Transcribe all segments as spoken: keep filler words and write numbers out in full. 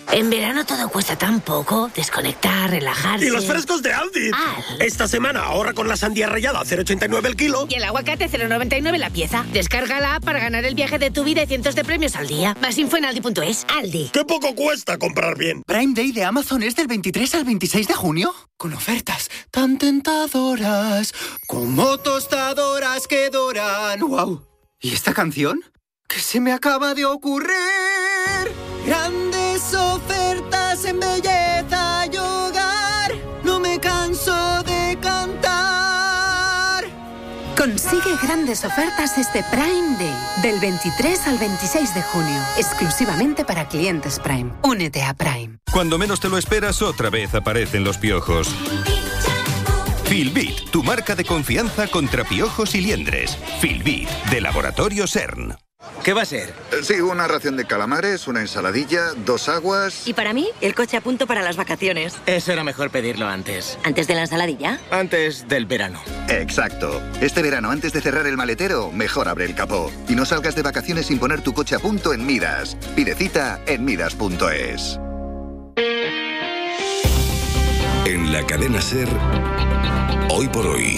En verano todo cuesta tan poco. Desconectar, relajarse... ¡Y los frescos de Aldi! Aldi. Esta semana ahorra con la sandía rallada a cero coma ochenta y nueve el kilo. Y el aguacate cero coma noventa y nueve la pieza. Descarga la app para ganar el viaje de tu vida y cientos de premios al día. Más info en aldi punto es. Aldi. ¡Qué poco cuesta comprar bien! Prime Day de Amazon es del veintitrés al veintiséis de junio. Con ofertas tan tentadoras como tostadoras que doran. ¡Wow! ¿Y esta canción? ¿Qué se me acaba de ocurrir? Grandes ofertas en belleza y hogar. No me canso de cantar. Consigue grandes ofertas este Prime Day, del veintitrés al veintiséis de junio, exclusivamente para clientes Prime. Únete a Prime. Cuando menos te lo esperas, otra vez aparecen los piojos. Filbit, tu marca de confianza contra piojos y liendres. Filbit, de Laboratorio CERN. ¿Qué va a ser? Sí, una ración de calamares, una ensaladilla, dos aguas... Y para mí, el coche a punto para las vacaciones. Eso era mejor pedirlo antes. ¿Antes de la ensaladilla? Antes del verano. Exacto. Este verano, antes de cerrar el maletero, mejor abre el capó. Y no salgas de vacaciones sin poner tu coche a punto en Midas. Pide cita en midas punto es. En la cadena SER, hoy por hoy.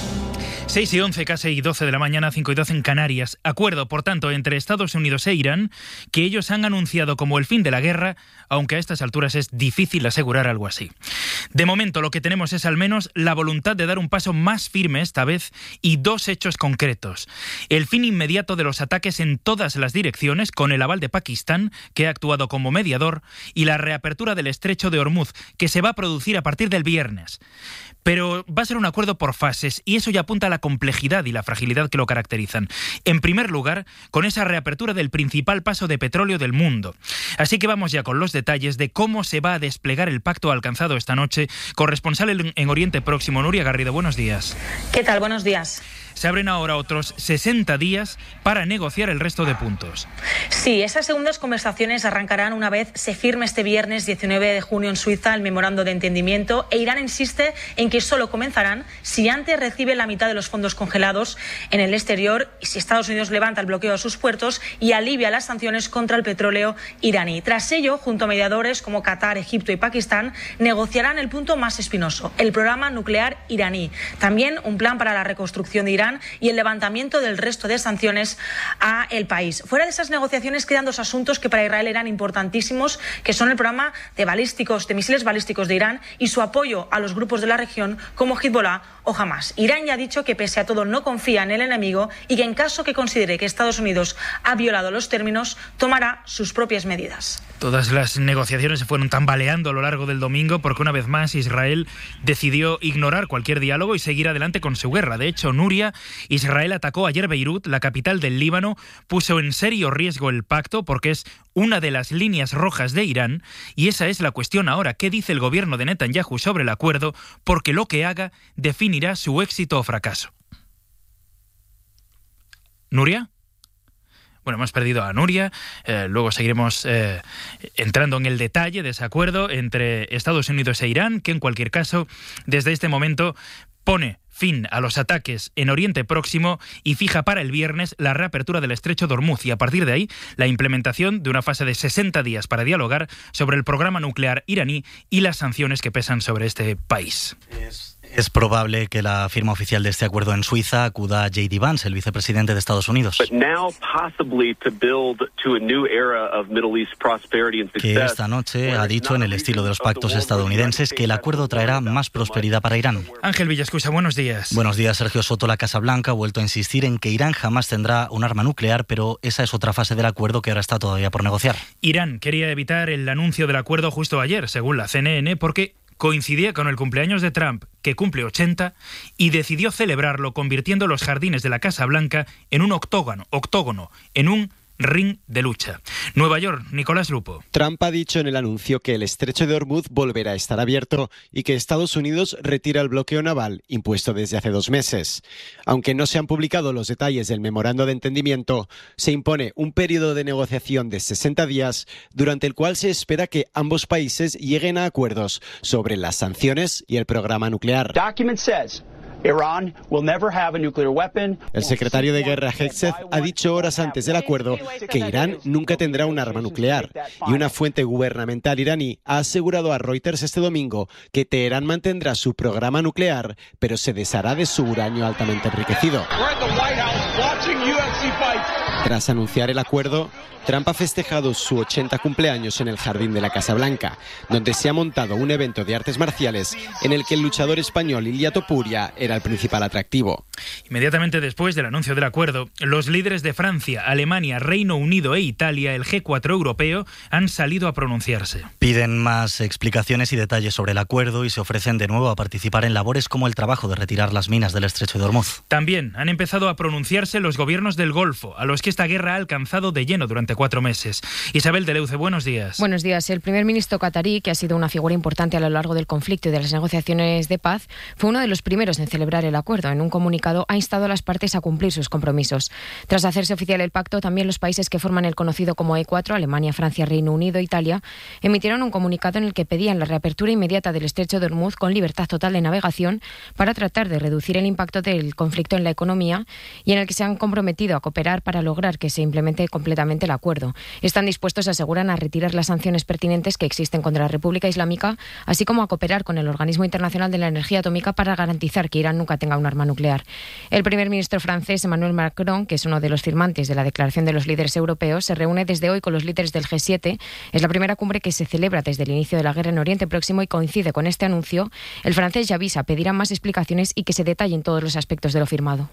seis y once, casi doce de la mañana, cinco y doce en Canarias. Acuerdo, por tanto, entre Estados Unidos e Irán, que ellos han anunciado como el fin de la guerra, aunque a estas alturas es difícil asegurar algo así. De momento, lo que tenemos es al menos la voluntad de dar un paso más firme esta vez y dos hechos concretos. El fin inmediato de los ataques en todas las direcciones, con el aval de Pakistán, que ha actuado como mediador, y la reapertura del estrecho de Hormuz, que se va a producir a partir del viernes. Pero va a ser un acuerdo por fases, y eso ya apunta a la complejidad y la fragilidad que lo caracterizan. En primer lugar, con esa reapertura del principal paso de petróleo del mundo. Así que vamos ya con los detalles de cómo se va a desplegar el pacto alcanzado esta noche. Corresponsal en Oriente Próximo, Nuria Garrido, buenos días. ¿Qué tal? Buenos días. Se abren ahora otros sesenta días para negociar el resto de puntos. Sí, esas segundas conversaciones arrancarán una vez se firme este viernes diecinueve de junio en Suiza el memorando de entendimiento, e Irán insiste en que solo comenzarán si antes recibe la mitad de los fondos congelados en el exterior y si Estados Unidos levanta el bloqueo a sus puertos y alivia las sanciones contra el petróleo iraní. Tras ello, junto a mediadores como Qatar, Egipto y Pakistán, negociarán el punto más espinoso, el programa nuclear iraní. También un plan para la reconstrucción de Irán y el levantamiento del resto de sanciones a el país. Fuera de esas negociaciones quedan dos asuntos que para Israel eran importantísimos, que son el programa de balísticos, de misiles balísticos de Irán y su apoyo a los grupos de la región como Hezbollah o Hamas. Irán ya ha dicho que pese a todo no confía en el enemigo y que en caso que considere que Estados Unidos ha violado los términos, tomará sus propias medidas. Todas las negociaciones se fueron tambaleando a lo largo del domingo porque una vez más Israel decidió ignorar cualquier diálogo y seguir adelante con su guerra. De hecho, Nuria, Israel atacó ayer Beirut, la capital del Líbano, puso en serio riesgo el pacto porque es una de las líneas rojas de Irán y esa es la cuestión ahora. ¿Qué dice el gobierno de Netanyahu sobre el acuerdo? Porque lo que haga definirá su éxito o fracaso. ¿Nuria? Bueno, hemos perdido a Nuria, eh, luego seguiremos eh, entrando en el detalle de ese acuerdo entre Estados Unidos e Irán, que en cualquier caso, desde este momento, pone fin a los ataques en Oriente Próximo y fija para el viernes la reapertura del estrecho de Hormuz y a partir de ahí la implementación de una fase de sesenta días para dialogar sobre el programa nuclear iraní y las sanciones que pesan sobre este país. Es... Es probable que la firma oficial de este acuerdo en Suiza acuda a J D Vance, el vicepresidente de Estados Unidos. Que esta noche ha dicho, en el estilo de los pactos estadounidenses, que el acuerdo traerá más prosperidad para Irán. Ángel Villascusa, buenos días. Buenos días, Sergio Soto. La Casa Blanca ha vuelto a insistir en que Irán jamás tendrá un arma nuclear, pero esa es otra fase del acuerdo que ahora está todavía por negociar. Irán quería evitar el anuncio del acuerdo justo ayer, según la C N N, porque coincidía con el cumpleaños de Trump, que cumple ochenta, y decidió celebrarlo convirtiendo los jardines de la Casa Blanca en un octógono, octógono, en un ring de lucha. Nueva York, Nicolás Lupo. Trump ha dicho en el anuncio que el estrecho de Hormuz volverá a estar abierto y que Estados Unidos retira el bloqueo naval impuesto desde hace dos meses. Aunque no se han publicado los detalles del memorando de entendimiento, se impone un periodo de negociación de sesenta días durante el cual se espera que ambos países lleguen a acuerdos sobre las sanciones y el programa nuclear. Document says El secretario de Guerra Hegseth ha dicho horas antes del acuerdo que Irán nunca tendrá un arma nuclear, y una fuente gubernamental iraní ha asegurado a Reuters este domingo que Teherán mantendrá su programa nuclear, pero se deshará de su uranio altamente enriquecido. Tras anunciar el acuerdo, Trump ha festejado su ochenta cumpleaños en el jardín de la Casa Blanca, donde se ha montado un evento de artes marciales en el que el luchador español Ilia Topuria era el principal atractivo. Inmediatamente después del anuncio del acuerdo, los líderes de Francia, Alemania, Reino Unido e Italia, el G cuatro europeo, han salido a pronunciarse. Piden más explicaciones y detalles sobre el acuerdo y se ofrecen de nuevo a participar en labores como el trabajo de retirar las minas del estrecho de Ormuz. También han empezado a pronunciarse los gobiernos del Golfo, a los que esta guerra ha alcanzado de lleno durante cuatro meses. Isabel de Leuce, buenos días. Buenos días. El primer ministro catarí, que ha sido una figura importante a lo largo del conflicto y de las negociaciones de paz, fue uno de los primeros en celebrar el acuerdo. En un comunicado ha instado a las partes a cumplir sus compromisos. Tras hacerse oficial el pacto, también los países que forman el conocido como E cuatro, Alemania, Francia, Reino Unido e Italia, emitieron un comunicado en el que pedían la reapertura inmediata del estrecho de Ormuz con libertad total de navegación para tratar de reducir el impacto del conflicto en la economía, y en el que se han comprometido a cooperar para lograr que se implemente completamente el acuerdo. Están dispuestos, aseguran, a retirar las sanciones pertinentes que existen contra la República Islámica, así como a cooperar con el Organismo Internacional de la Energía Atómica para garantizar que Irán nunca tenga un arma nuclear. El primer ministro francés, Emmanuel Macron, que es uno de los firmantes de la Declaración de los Líderes Europeos, se reúne desde hoy con los líderes del G siete. Es la primera cumbre que se celebra desde el inicio de la guerra en Oriente Próximo y coincide con este anuncio. El francés ya avisa, pedirá más explicaciones y que se detallen todos los aspectos de lo firmado.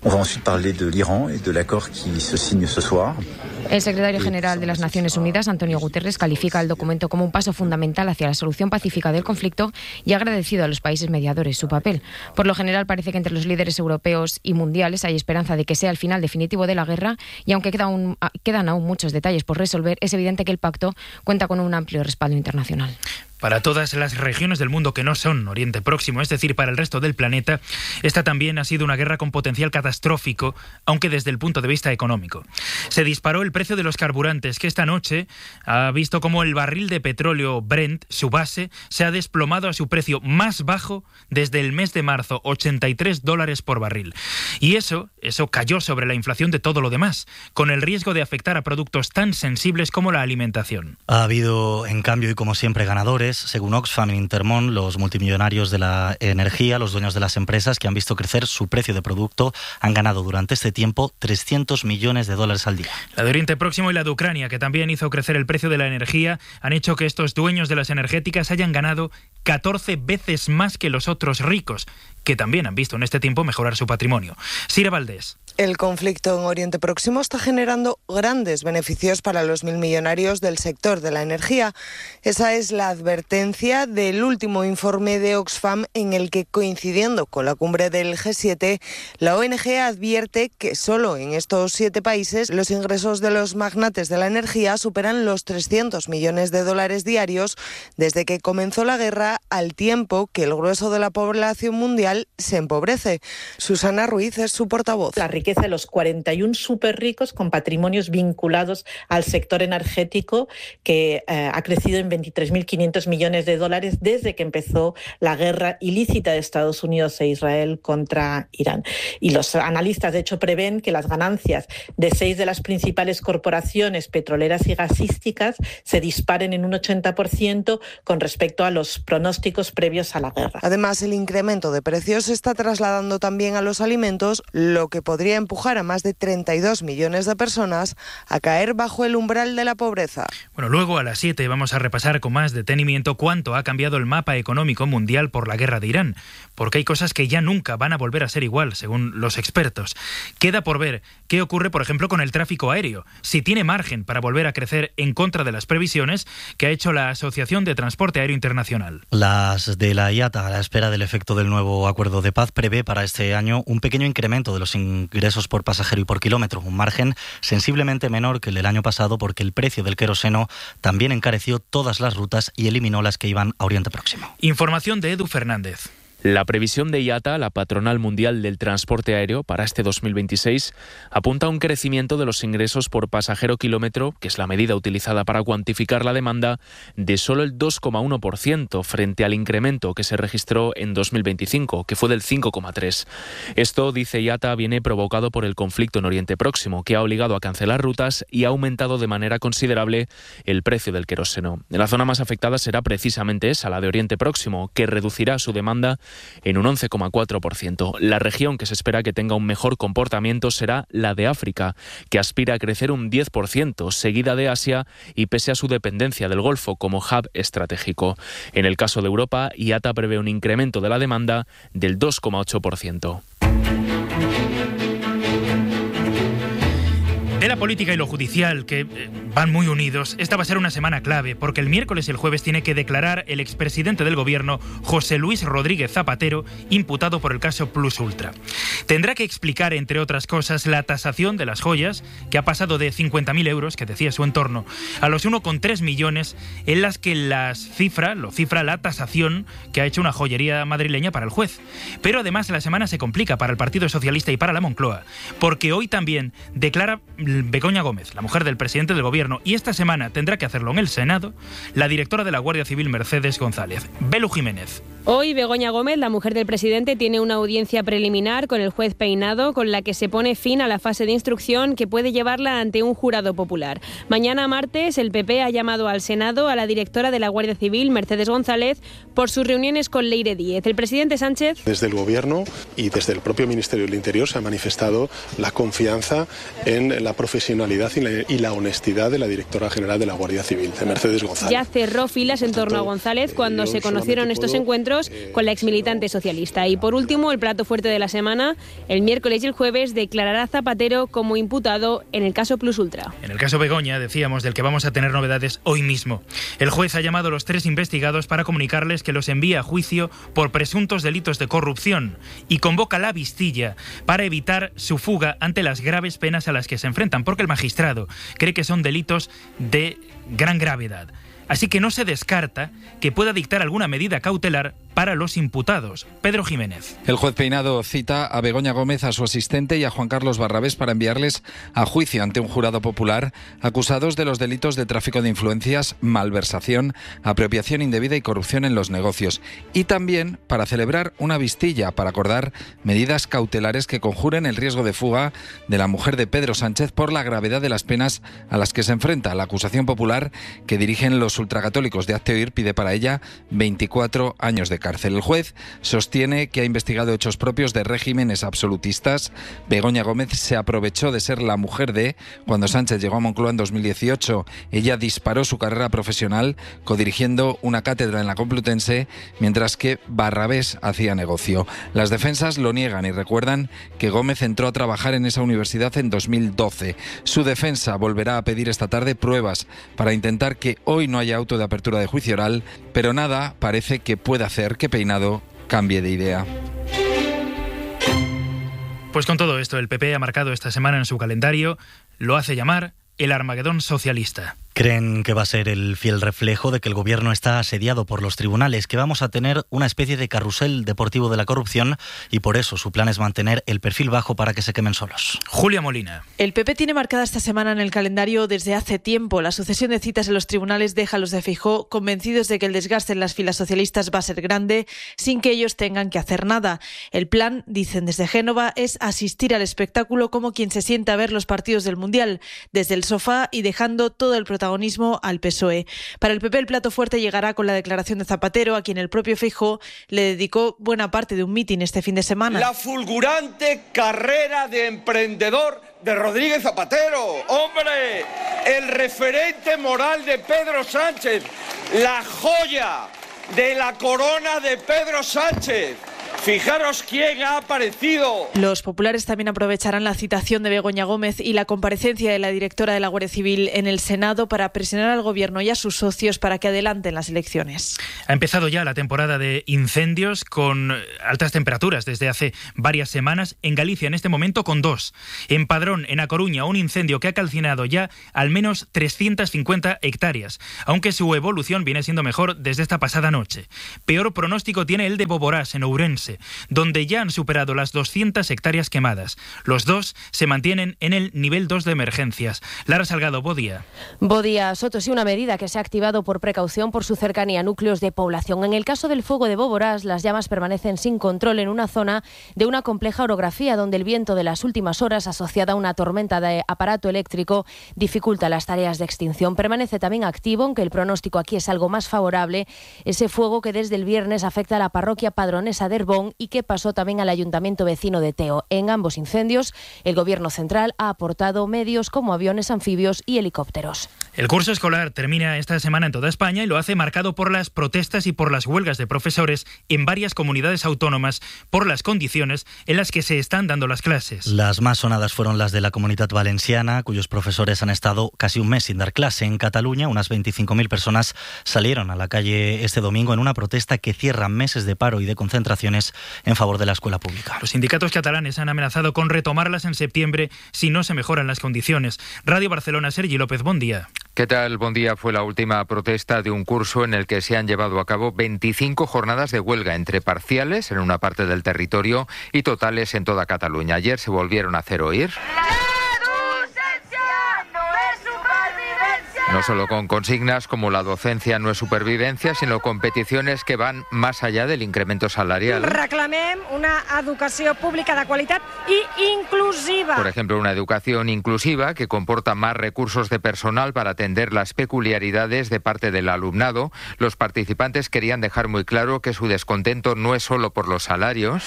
El secretario general de las Naciones Unidas, Antonio Guterres, califica el documento como un paso fundamental hacia la solución pacífica del conflicto y ha agradecido a los países mediadores su papel. Por lo general, parece que entre los líderes europeos y mundiales hay esperanza de que sea el final definitivo de la guerra, y aunque queda un, quedan aún muchos detalles por resolver, es evidente que el pacto cuenta con un amplio respaldo internacional. Para todas las regiones del mundo que no son Oriente Próximo, es decir, para el resto del planeta, esta también ha sido una guerra con potencial catastrófico, aunque desde el punto de vista económico. Se disparó el precio de los carburantes, que esta noche ha visto como el barril de petróleo Brent, su base, se ha desplomado a su precio más bajo desde el mes de marzo, ochenta y tres dólares por barril. Y eso, eso cayó sobre la inflación de todo lo demás, con el riesgo de afectar a productos tan sensibles como la alimentación. Ha habido, en cambio, y como siempre, ganadores. Según Oxfam y Intermón, los multimillonarios de la energía, los dueños de las empresas que han visto crecer su precio de producto, han ganado durante este tiempo trescientos millones de dólares al día. La de Oriente Próximo y la de Ucrania, que también hizo crecer el precio de la energía, han hecho que estos dueños de las energéticas hayan ganado catorce veces más que los otros ricos, que también han visto en este tiempo mejorar su patrimonio. Sira Valdés. El conflicto en Oriente Próximo está generando grandes beneficios para los mil millonarios del sector de la energía. Esa es la advertencia del último informe de Oxfam, en el que, coincidiendo con la cumbre del G siete, la O N G advierte que solo en estos siete países los ingresos de los magnates de la energía superan los trescientos millones de dólares diarios desde que comenzó la guerra, al tiempo que el grueso de la población mundial se empobrece. Susana Ruiz es su portavoz. La riqueza de los cuarenta y uno súper ricos con patrimonios vinculados al sector energético, que eh, ha crecido en veintitrés mil quinientos millones de dólares desde que empezó la guerra ilícita de Estados Unidos e Israel contra Irán. Y los analistas, de hecho, prevén que las ganancias de seis de las principales corporaciones petroleras y gasísticas se disparen en un ochenta por ciento con respecto a los pronósticos previos a la guerra. Además, el incremento de precios se está trasladando también a los alimentos, lo que podría empujar a más de treinta y dos millones de personas a caer bajo el umbral de la pobreza. Bueno, luego a las siete vamos a repasar con más detenimiento cuánto ha cambiado el mapa económico mundial por la guerra de Irán, porque hay cosas que ya nunca van a volver a ser igual, según los expertos. Queda por ver qué ocurre, por ejemplo, con el tráfico aéreo, si tiene margen para volver a crecer en contra de las previsiones que ha hecho la Asociación de Transporte Aéreo Internacional. Las de la I A T A, a la espera del efecto del nuevo acuerdo de paz, prevé para este año un pequeño incremento de los ingresos por pasajero y por kilómetro, un margen sensiblemente menor que el del año pasado, porque el precio del queroseno también encareció todas las rutas y eliminó las que iban a Oriente Próximo. Información de Edu Fernández. La previsión de I A T A, la patronal mundial del transporte aéreo, para este dos mil veintiséis apunta a un crecimiento de los ingresos por pasajero kilómetro, que es la medida utilizada para cuantificar la demanda, de solo el dos coma uno por ciento frente al incremento que se registró en dos mil veinticinco, que fue del cinco coma tres por ciento. Esto, dice I A T A, viene provocado por el conflicto en Oriente Próximo, que ha obligado a cancelar rutas y ha aumentado de manera considerable el precio del queroseno. La zona más afectada será precisamente esa, la de Oriente Próximo, que reducirá su demanda en un once coma cuatro por ciento. La región que se espera que tenga un mejor comportamiento será la de África, que aspira a crecer un diez por ciento, seguida de Asia y pese a su dependencia del Golfo como hub estratégico. En el caso de Europa, I A T A prevé un incremento de la demanda del dos coma ocho por ciento. De la política y lo judicial, que eh, van muy unidos, esta va a ser una semana clave, porque el miércoles y el jueves tiene que declarar el expresidente del gobierno, José Luis Rodríguez Zapatero, imputado por el caso Plus Ultra. Tendrá que explicar, entre otras cosas, la tasación de las joyas, que ha pasado de cincuenta mil euros, que decía su entorno, a los uno coma tres millones, en las que las cifra, lo cifra la tasación que ha hecho una joyería madrileña para el juez. Pero además la semana se complica para el Partido Socialista y para la Moncloa, porque hoy también declara Begoña Gómez, la mujer del presidente del gobierno, y esta semana tendrá que hacerlo en el Senado la directora de la Guardia Civil, Mercedes González. Belu Jiménez. Hoy Begoña Gómez, la mujer del presidente, tiene una audiencia preliminar con el juez Peinado, con la que se pone fin a la fase de instrucción que puede llevarla ante un jurado popular. Mañana martes, el P P ha llamado al Senado a la directora de la Guardia Civil, Mercedes González, por sus reuniones con Leire Díez. El presidente Sánchez... Desde el Gobierno y desde el propio Ministerio del Interior se ha manifestado la confianza en la profesionalidad y la, y la honestidad de la directora general de la Guardia Civil, de Mercedes González. Ya cerró filas en torno a González cuando se conocieron estos encuentros con la exmilitante socialista. Y por último, el plato fuerte de la semana, el miércoles y el jueves declarará Zapatero como imputado en el caso Plus Ultra. En el caso Begoña, decíamos, del que vamos a tener novedades hoy mismo. El juez ha llamado a los tres investigados para comunicarles que los envía a juicio por presuntos delitos de corrupción y convoca la vistilla para evitar su fuga ante las graves penas a las que se enfrentan, porque el magistrado cree que son delitos de gran gravedad. Así que no se descarta que pueda dictar alguna medida cautelar para los imputados. Pedro Jiménez. El juez Peinado cita a Begoña Gómez, a su asistente y a Juan Carlos Barrabés para enviarles a juicio ante un jurado popular acusados de los delitos de tráfico de influencias, malversación, apropiación indebida y corrupción en los negocios. Y también para celebrar una vistilla para acordar medidas cautelares que conjuren el riesgo de fuga de la mujer de Pedro Sánchez por la gravedad de las penas a las que se enfrenta. La acusación popular que dirigen los ultracatólicos de Hazte Oír pide para ella veinticuatro años de cárcel. El juez sostiene que ha investigado hechos propios de regímenes absolutistas. Begoña Gómez se aprovechó de ser la mujer de cuando Sánchez llegó a Moncloa en dos mil dieciocho. Ella disparó su carrera profesional codirigiendo una cátedra en la Complutense, mientras que Barrabés hacía negocio. Las defensas lo niegan y recuerdan que Gómez entró a trabajar en esa universidad en dos mil doce. Su defensa volverá a pedir esta tarde pruebas para intentar que hoy no haya auto de apertura de juicio oral, pero nada parece que pueda hacer que Peinado cambie de idea. Pues con todo esto, el P P ha marcado esta semana en su calendario, lo hace llamar el Armagedón socialista. Creen que va a ser el fiel reflejo de que el gobierno está asediado por los tribunales, que vamos a tener una especie de carrusel deportivo de la corrupción y por eso su plan es mantener el perfil bajo para que se quemen solos. Julia Molina. El P P tiene marcada esta semana en el calendario desde hace tiempo. La sucesión de citas en los tribunales deja a los de Feijóo convencidos de que el desgaste en las filas socialistas va a ser grande sin que ellos tengan que hacer nada. El plan, dicen desde Génova, es asistir al espectáculo como quien se sienta a ver los partidos del Mundial, desde el sofá y dejando todo el protagonismo al P S O E. Para el P P el plato fuerte llegará con la declaración de Zapatero, a quien el propio Feijóo le dedicó buena parte de un mitin este fin de semana. La fulgurante carrera de emprendedor de Rodríguez Zapatero, ¡hombre! El referente moral de Pedro Sánchez, la joya de la corona de Pedro Sánchez. Fijaros quién ha aparecido. Los populares también aprovecharán la citación de Begoña Gómez y la comparecencia de la directora de la Guardia Civil en el Senado para presionar al Gobierno y a sus socios para que adelanten las elecciones. Ha empezado ya la temporada de incendios con altas temperaturas desde hace varias semanas. En Galicia, en este momento, con dos. En Padrón, en A Coruña, un incendio que ha calcinado ya al menos trescientas cincuenta hectáreas, aunque su evolución viene siendo mejor desde esta pasada noche. Peor pronóstico tiene el de Boborás, en Ourense, donde ya han superado las doscientas hectáreas quemadas. Los dos se mantienen en el nivel dos de emergencias. Lara Salgado, Bodía. Bodía, Soto, sí, una medida que se ha activado por precaución por su cercanía a núcleos de población. En el caso del fuego de Boborás, las llamas permanecen sin control en una zona de una compleja orografía donde el viento de las últimas horas, asociada a una tormenta de aparato eléctrico, dificulta las tareas de extinción. Permanece también activo, aunque el pronóstico aquí es algo más favorable, ese fuego que desde el viernes afecta a la parroquia padronesa de Herbón y que pasó también al ayuntamiento vecino de Teo. En ambos incendios, el Gobierno central ha aportado medios como aviones, anfibios y helicópteros. El curso escolar termina esta semana en toda España y lo hace marcado por las protestas y por las huelgas de profesores en varias comunidades autónomas por las condiciones en las que se están dando las clases. Las más sonadas fueron las de la Comunitat Valenciana, cuyos profesores han estado casi un mes sin dar clase. En Cataluña, unas veinticinco mil personas salieron a la calle este domingo en una protesta que cierra meses de paro y de concentraciones en favor de la escuela pública. Los sindicatos catalanes han amenazado con retomarlas en septiembre si no se mejoran las condiciones. Radio Barcelona, Sergi López, buen día. ¿Qué tal? Buen día. Fue la última protesta de un curso en el que se han llevado a cabo veinticinco jornadas de huelga entre parciales en una parte del territorio y totales en toda Cataluña. Ayer se volvieron a hacer oír. No solo con consignas como la docencia no es supervivencia, sino con peticiones que van más allá del incremento salarial. Reclamem una educació pública de qualitat i inclusiva. Por ejemplo, una educación inclusiva que comporta más recursos de personal para atender las peculiaridades de parte del alumnado. Los participantes querían dejar muy claro que su descontento no es solo por los salarios.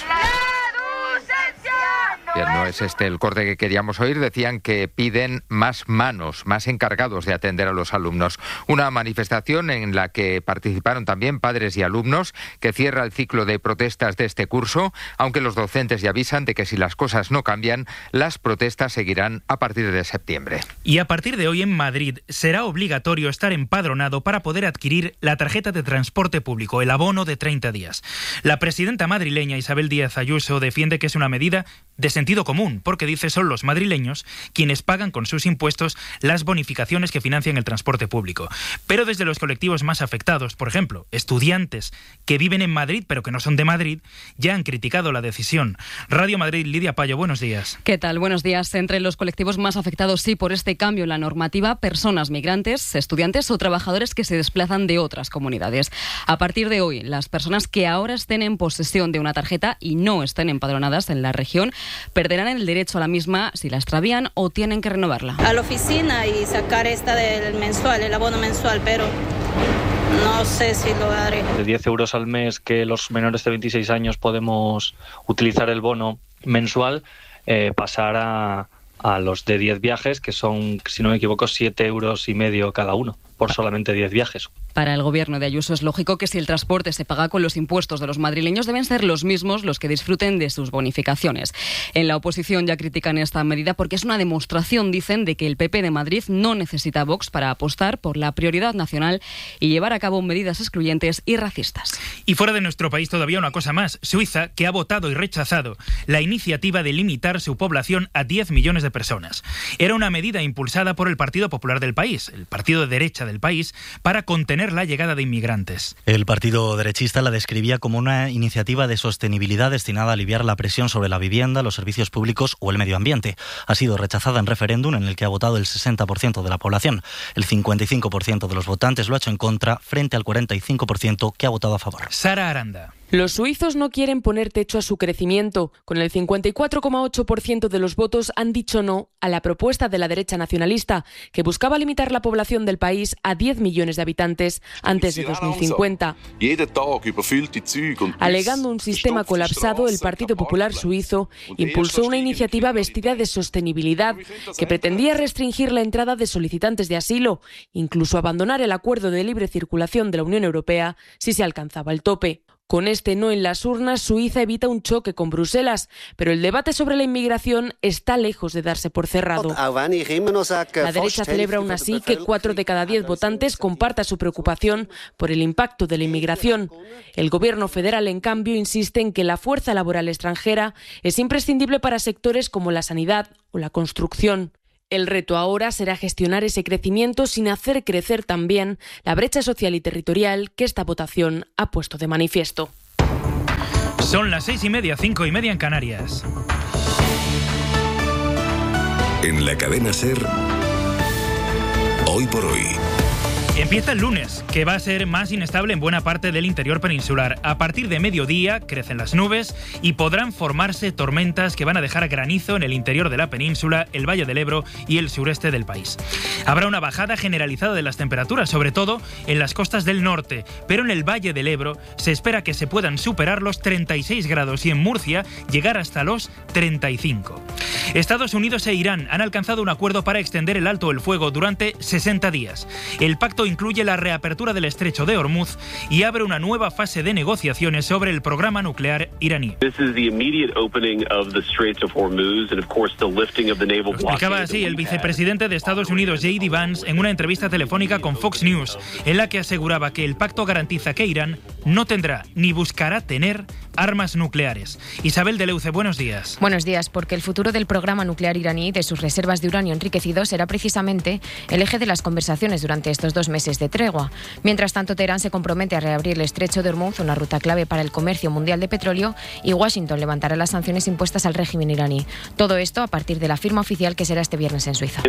Bien, no es este el corte que queríamos oír. Decían que piden más manos, más encargados de atender a los alumnos. Una manifestación en la que participaron también padres y alumnos, que cierra el ciclo de protestas de este curso, aunque los docentes ya avisan de que si las cosas no cambian, las protestas seguirán a partir de septiembre. Y a partir de hoy en Madrid será obligatorio estar empadronado para poder adquirir la tarjeta de transporte público, el abono de treinta días. La presidenta madrileña Isabel Díaz Ayuso defiende que es una medida de sentido común, porque dice son los madrileños quienes pagan con sus impuestos las bonificaciones que financian el transporte público. Pero desde los colectivos más afectados, por ejemplo, estudiantes que viven en Madrid pero que no son de Madrid, ya han criticado la decisión. Radio Madrid, Lidia Payo, buenos días. ¿Qué tal? Buenos días. Entre los colectivos más afectados, sí, por este cambio en la normativa, personas migrantes, estudiantes o trabajadores que se desplazan de otras comunidades. A partir de hoy, las personas que ahora estén en posesión de una tarjeta y no estén empadronadas en la región, perderán el derecho a la misma si la extravían o tienen que renovarla. A la oficina y sacar esta del mensual, el abono mensual, pero no sé si lo haré. De diez euros al mes que los menores de veintiséis años podemos utilizar el bono mensual, eh, pasar a, a los de diez viajes, que son, si no me equivoco, siete euros y medio cada uno, por solamente diez viajes. Para el gobierno de Ayuso es lógico que si el transporte se paga con los impuestos de los madrileños, deben ser los mismos los que disfruten de sus bonificaciones. En la oposición ya critican esta medida porque es una demostración, dicen, de que el P P de Madrid no necesita Vox para apostar por la prioridad nacional y llevar a cabo medidas excluyentes y racistas. Y fuera de nuestro país todavía una cosa más. Suiza, que ha votado y rechazado la iniciativa de limitar su población a diez millones de personas. Era una medida impulsada por el Partido Popular del país, el partido de derecha del país, para contener la llegada de inmigrantes. El partido derechista la describía como una iniciativa de sostenibilidad destinada a aliviar la presión sobre la vivienda, los servicios públicos o el medio ambiente. Ha sido rechazada en referéndum en el que ha votado el sesenta por ciento de la población. El cincuenta y cinco por ciento de los votantes lo ha hecho en contra, frente al cuarenta y cinco por ciento que ha votado a favor. Sara Aranda. Los suizos no quieren poner techo a su crecimiento. Con el cincuenta y cuatro coma ocho por ciento de los votos han dicho no a la propuesta de la derecha nacionalista, que buscaba limitar la población del país a diez millones de habitantes antes de dos mil cincuenta. Alegando un sistema colapsado, el Partido Popular suizo impulsó una iniciativa vestida de sostenibilidad que pretendía restringir la entrada de solicitantes de asilo, incluso abandonar el acuerdo de libre circulación de la Unión Europea si se alcanzaba el tope. Con este no en las urnas, Suiza evita un choque con Bruselas, pero el debate sobre la inmigración está lejos de darse por cerrado. La derecha celebra aún así que cuatro de cada diez votantes comparta su preocupación por el impacto de la inmigración. El gobierno federal, en cambio, insiste en que la fuerza laboral extranjera es imprescindible para sectores como la sanidad o la construcción. El reto ahora será gestionar ese crecimiento sin hacer crecer también la brecha social y territorial que esta votación ha puesto de manifiesto. Son las seis y media, cinco y media en Canarias. En la cadena SER, Hoy por Hoy. Empieza el lunes, que va a ser más inestable en buena parte del interior peninsular. A partir de mediodía crecen las nubes y podrán formarse tormentas que van a dejar granizo en el interior de la península, el Valle del Ebro y el sureste del país. Habrá una bajada generalizada de las temperaturas, sobre todo en las costas del norte, pero en el Valle del Ebro se espera que se puedan superar los treinta y seis grados y en Murcia llegar hasta los treinta y cinco. Estados Unidos e Irán han alcanzado un acuerdo para extender el alto el fuego durante sesenta días. El pacto incluye la reapertura del estrecho de Hormuz y abre una nueva fase de negociaciones sobre el programa nuclear iraní. Lo explicaba así el vicepresidente de Estados Unidos, J D Vance, en una entrevista telefónica con Fox News, en la que aseguraba que el pacto garantiza que Irán no tendrá ni buscará tener armas nucleares. Isabel de Leuce, buenos días. Buenos días, porque el futuro del programa nuclear iraní y de sus reservas de uranio enriquecido será precisamente el eje de las conversaciones durante estos dos meses de tregua. Mientras tanto, Teherán se compromete a reabrir el estrecho de Hormuz, una ruta clave para el comercio mundial de petróleo, y Washington levantará las sanciones impuestas al régimen iraní. Todo esto a partir de la firma oficial que será este viernes en Suiza.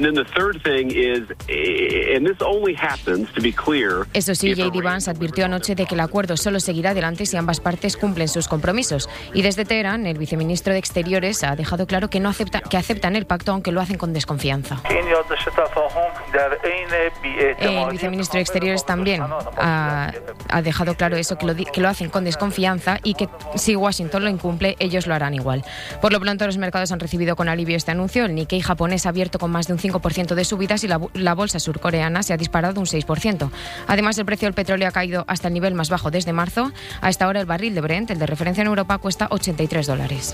Eso sí, J D Vance advirtió anoche de que el acuerdo solo seguirá adelante si ambas partes cumplen sus compromisos. Y desde Teherán, el viceministro de Exteriores ha dejado claro que no acepta, que aceptan el pacto, aunque lo hacen con desconfianza. El viceministro de Exteriores también ha, ha dejado claro eso, que lo, que lo hacen con desconfianza y que si Washington lo incumple, ellos lo harán igual. Por lo pronto, los mercados han recibido con alivio este anuncio. El Nikkei japonés ha abierto con más de un cinco por ciento de subidas y la, la bolsa surcoreana se ha disparado un seis por ciento. Además, el precio del petróleo ha caído hasta el nivel más bajo desde marzo. A esta hora, el barril de Brent, el de referencia en Europa, cuesta ochenta y tres dólares.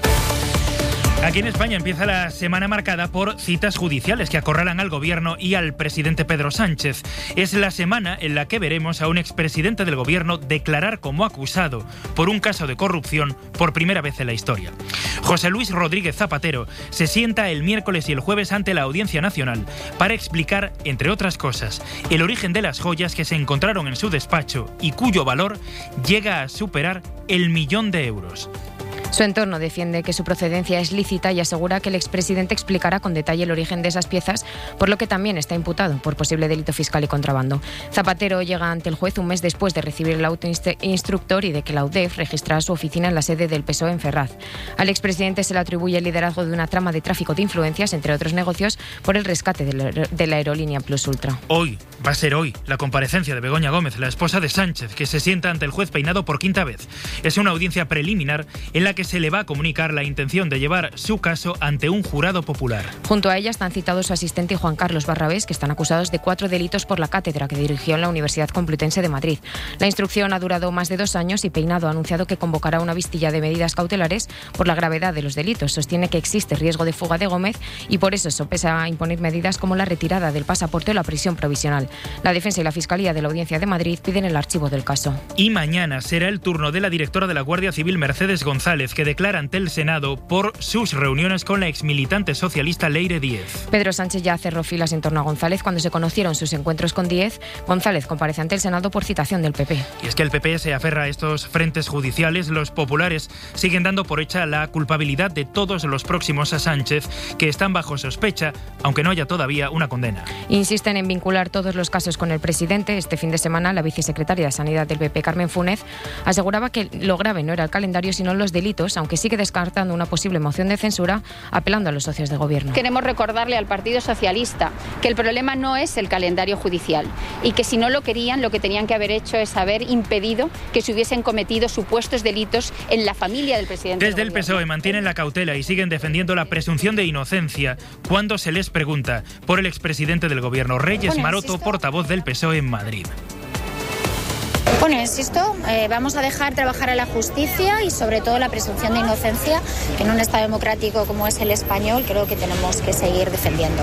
Aquí en España empieza la semana marcada por citas judiciales que acorralan al gobierno y al presidente Pedro Sánchez. Es la semana en la que veremos a un expresidente del gobierno declarar como acusado por un caso de corrupción por primera vez en la historia. José Luis Rodríguez Zapatero se sienta el miércoles y el jueves ante la Audiencia Nacional para explicar, entre otras cosas, el origen de las joyas que se encontraron en su despacho y cuyo valor llega a superar el millón de euros. Su entorno defiende que su procedencia es lícita y asegura que el expresidente explicará con detalle el origen de esas piezas, por lo que también está imputado por posible delito fiscal y contrabando. Zapatero llega ante el juez un mes después de recibir el auto instructor y de que la U D E F registrara su oficina en la sede del P S O E en Ferraz. Al expresidente se le atribuye el liderazgo de una trama de tráfico de influencias, entre otros negocios, por el rescate de la, de la aerolínea Plus Ultra. Hoy, va a ser hoy, la comparecencia de Begoña Gómez, la esposa de Sánchez, que se sienta ante el juez Peinado por quinta vez. Es una audiencia preliminar en la que se le va a comunicar la intención de llevar su caso ante un jurado popular. Junto a ella están citados su asistente y Juan Carlos Barrabés, que están acusados de cuatro delitos por la cátedra que dirigió en la Universidad Complutense de Madrid. La instrucción ha durado más de dos años y Peinado ha anunciado que convocará una vistilla de medidas cautelares por la gravedad de los delitos. Sostiene que existe riesgo de fuga de Gómez y por eso sopesa imponer medidas como la retirada del pasaporte o la prisión provisional. La defensa y la Fiscalía de la Audiencia de Madrid piden el archivo del caso. Y mañana será el turno de la directora de la Guardia Civil, Mercedes González, que declara ante el Senado por sus reuniones con la exmilitante socialista Leire Díez. Pedro Sánchez ya cerró filas en torno a González cuando se conocieron sus encuentros con Díez. González comparece ante el Senado por citación del P P. Y es que el P P se aferra a estos frentes judiciales. Los populares siguen dando por hecha la culpabilidad de todos los próximos a Sánchez, que están bajo sospecha, aunque no haya todavía una condena. Insisten en vincular todos los casos con el presidente. Este fin de semana, la vicesecretaria de Sanidad del P P, Carmen Funes, aseguraba que lo grave no era el calendario, sino los delitos, aunque sigue descartando una posible moción de censura, apelando a los socios de gobierno. Queremos recordarle al Partido Socialista que el problema no es el calendario judicial y que si no lo querían, lo que tenían que haber hecho es haber impedido que se hubiesen cometido supuestos delitos en la familia del presidente. Desde el P S O E mantienen la cautela y siguen defendiendo la presunción de inocencia cuando se les pregunta por el expresidente del gobierno, Reyes Maroto, portavoz del P S O E en Madrid. Bueno, insisto, eh, vamos a dejar trabajar a la justicia y sobre todo la presunción de inocencia, que en un Estado democrático como es el español creo que tenemos que seguir defendiendo.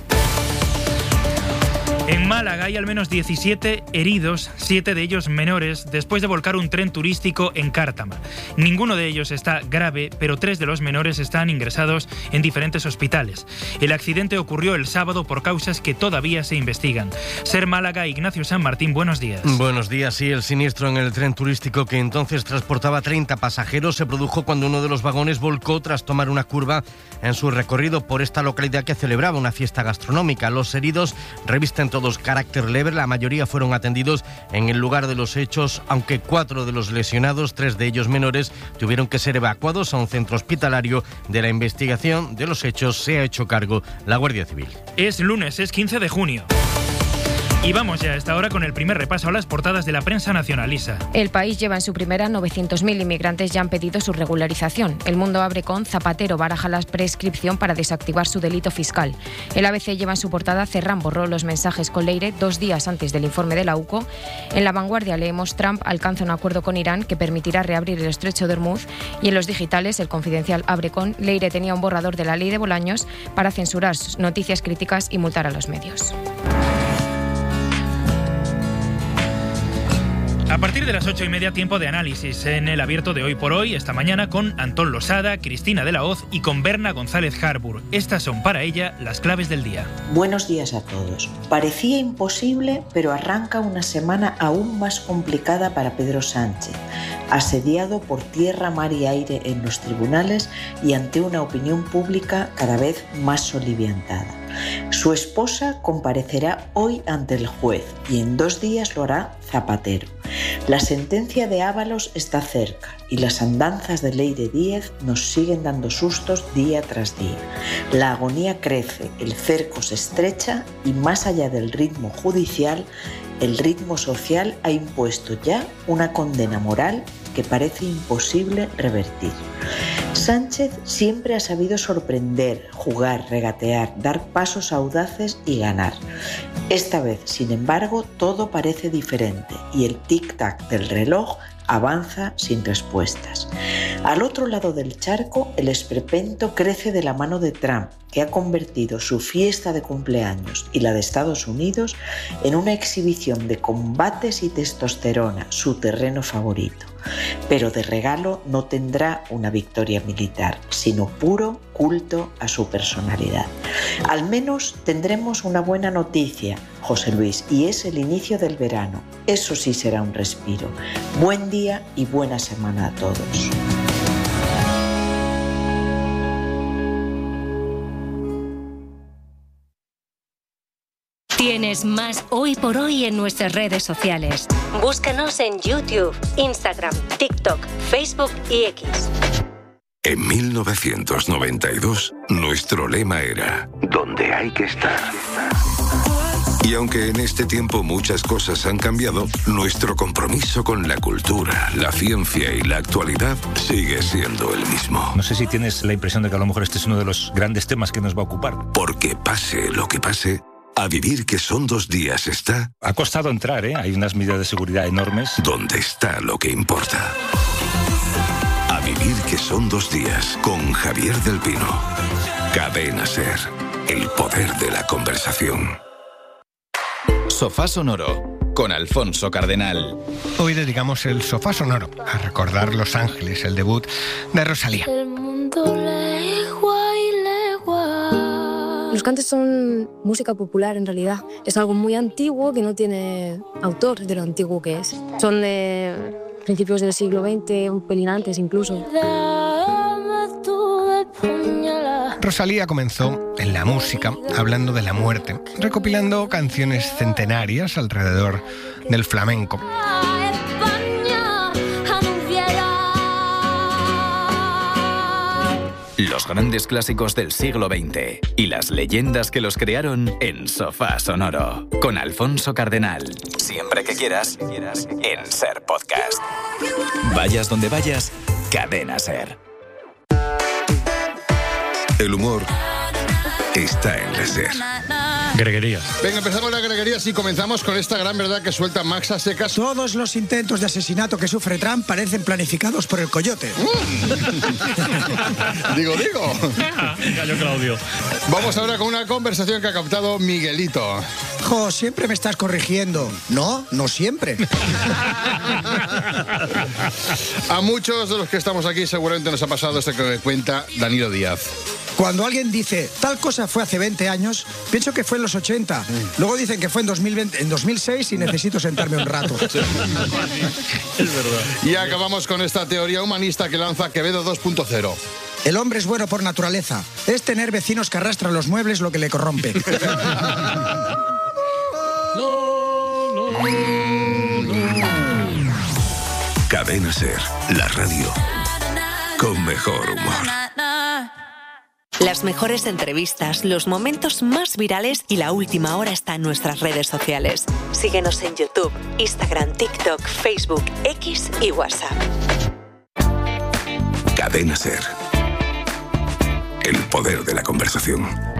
En Málaga hay al menos diecisiete heridos, siete de ellos menores, después de volcar un tren turístico en Cártama. Ninguno de ellos está grave, pero tres de los menores están ingresados en diferentes hospitales. El accidente ocurrió el sábado por causas que todavía se investigan. Ser Málaga, Ignacio San Martín, buenos días. Buenos días, sí, el siniestro en el tren turístico que entonces transportaba treinta pasajeros se produjo cuando uno de los vagones volcó tras tomar una curva en su recorrido por esta localidad que celebraba una fiesta gastronómica. Los heridos revisten todos carácter leve, la mayoría fueron atendidos en el lugar de los hechos, aunque cuatro de los lesionados, tres de ellos menores, tuvieron que ser evacuados a un centro hospitalario. De la investigación de los hechos se ha hecho cargo la Guardia Civil. Es lunes, es quince de junio. Y vamos ya a esta hora con el primer repaso a las portadas de la prensa nacional. Isa. El País lleva en su primera novecientos mil inmigrantes ya han pedido su regularización. El Mundo abre con Zapatero baraja la prescripción para desactivar su delito fiscal. El A B C lleva en su portada Cerrán borró los mensajes con Leire dos días antes del informe de la U C O. En La Vanguardia leemos Trump alcanza un acuerdo con Irán que permitirá reabrir el estrecho de Hormuz. Y en los digitales El Confidencial abre con Leire tenía un borrador de la ley de Bolaños para censurar noticias críticas y multar a los medios. A partir de las ocho y media, tiempo de análisis en el abierto de Hoy por Hoy, esta mañana con Antón Losada, Cristina de la Hoz y con Berna González Harbour. Estas son para ella las claves del día. Buenos días a todos. Parecía imposible, pero arranca una semana aún más complicada para Pedro Sánchez, asediado por tierra, mar y aire en los tribunales y ante una opinión pública cada vez más soliviantada. Su esposa comparecerá hoy ante el juez y en dos días lo hará Zapatero. La sentencia de Ábalos está cerca y las andanzas de Leire Díez nos siguen dando sustos día tras día. La agonía crece, el cerco se estrecha y más allá del ritmo judicial, el ritmo social ha impuesto ya una condena moral que parece imposible revertir. Sánchez siempre ha sabido sorprender, jugar, regatear, dar pasos audaces y ganar. Esta vez, sin embargo, todo parece diferente y el tic-tac del reloj avanza sin respuestas. Al otro lado del charco, el esperpento crece de la mano de Trump, que ha convertido su fiesta de cumpleaños y la de Estados Unidos en una exhibición de combates y testosterona, su terreno favorito. Pero de regalo no tendrá una victoria militar, sino puro culto a su personalidad. Al menos tendremos una buena noticia, José Luis, y es el inicio del verano. Eso sí será un respiro. Buen día y buena semana a todos. Tienes más Hoy por Hoy en nuestras redes sociales. Búscanos en YouTube, Instagram, TikTok, Facebook y X. En mil novecientos noventa y dos, nuestro lema era «Donde hay que estar». Y aunque en este tiempo muchas cosas han cambiado, nuestro compromiso con la cultura, la ciencia y la actualidad sigue siendo el mismo. No sé si tienes la impresión de que a lo mejor este es uno de los grandes temas que nos va a ocupar. Porque pase lo que pase, a vivir que son dos días está... Ha costado entrar, ¿eh? Hay unas medidas de seguridad enormes. Donde está lo que importa. A vivir que son dos días con Javier del Pino. Cadena SER. El poder de la conversación. Sofá Sonoro con Alfonso Cardenal. Hoy dedicamos el Sofá Sonoro a recordar Los Ángeles, el debut de Rosalía. El mundo legua y legua. Los cantes son música popular en realidad. Es algo muy antiguo que no tiene autor de lo antiguo que es. Son de principios del siglo veinte, un pelín antes incluso. Rosalía comenzó en la música hablando de la muerte, recopilando canciones centenarias alrededor del flamenco. Los grandes clásicos del siglo veinte y las leyendas que los crearon en Sofá Sonoro con Alfonso Cardenal. Siempre que quieras, en SER Podcast. Vayas donde vayas, Cadena SER. El humor está en la SER. Greguería. Venga, empezamos la greguería y comenzamos con esta gran verdad que suelta Max a secas. Todos los intentos de asesinato que sufre Trump parecen planificados por el coyote. Mm. digo, digo. Gallo Claudio. Vamos ahora con una conversación que ha captado Miguelito. Jo, siempre me estás corrigiendo. No, no siempre. A muchos de los que estamos aquí seguramente nos ha pasado esto que cuenta Danilo Díaz. Cuando alguien dice, tal cosa fue hace veinte años, pienso que fue en los ochenta. Luego dicen que fue en, dos mil veinte, en dos mil seis y necesito sentarme un rato. Es verdad. Y acabamos con esta teoría humanista que lanza Quevedo dos punto cero. El hombre es bueno por naturaleza. Es tener vecinos que arrastran los muebles lo que le corrompe. Cadena Ser, la radio con mejor humor. Las mejores entrevistas, los momentos más virales y la última hora está en nuestras redes sociales. Síguenos en YouTube, Instagram, TikTok, Facebook, X y WhatsApp. Cadena Ser. El poder de la conversación.